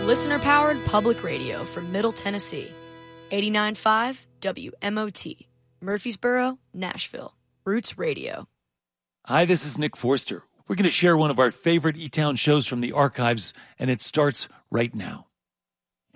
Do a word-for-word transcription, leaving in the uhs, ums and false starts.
Listener-powered public radio from Middle Tennessee. eighty-nine point five W M O T. Murfreesboro, Nashville. Roots Radio. Hi, this is Nick Forster. We're going to share one of our favorite E-Town shows from the archives, and it starts right now.